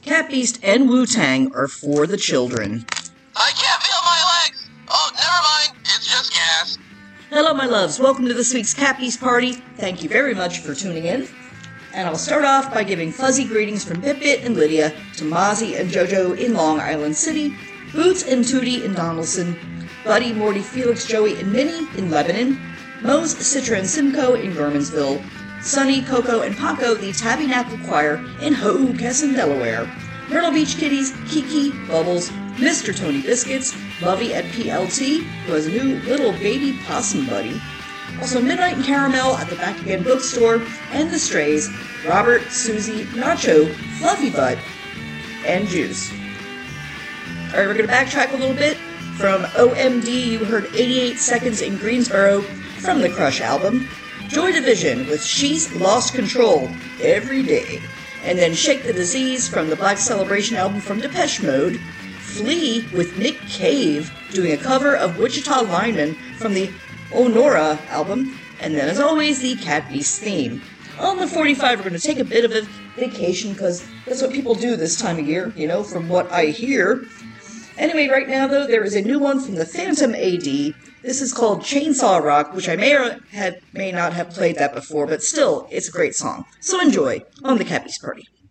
Cat Beast and Wu-Tang are for the children. I can't feel my legs! Oh, never mind. It's just gas. Hello, my loves. Welcome to this week's Cat Beast Party. Thank you very much for tuning in. And I'll start off by giving fuzzy greetings from Bit-Bit and Lydia to Mozzie and JoJo in Long Island City, Boots and Tootie in Donaldson, Buddy, Morty, Felix, Joey, and Minnie in Lebanon, Mose, Citra, and Simcoe in Gormansville, Sunny, Coco, and Paco, the Tabernacle Choir in Hockessin, Delaware, Myrtle Beach Kitties, Kiki, Bubbles, Mr. Tony Biscuits, Lovey at PLT, who has a new little baby possum buddy, also Midnight and Caramel at the Back Again bookstore, and the Strays, Robert, Susie, Nacho, Fluffy Butt, and Juice. Alright, we're going to backtrack a little bit. From OMD, you heard 88 Seconds in Greensboro from the Crush album, Joy Division with She's Lost Control Every Day, and then Shake the Disease from the Black Celebration album from Depeche Mode, Flea with Nick Cave doing a cover of Wichita Lineman from the Onora album, and then as always the Cat Beast theme. On the 45 we're going to take a bit of a vacation because that's what people do this time of year, you know, from what I hear. Anyway, right now, though, there is a new one from the Phantom AD. This is called Chainsaw Rock, which I may not have played that before, but still, it's a great song. So enjoy on the Cat Beast Party.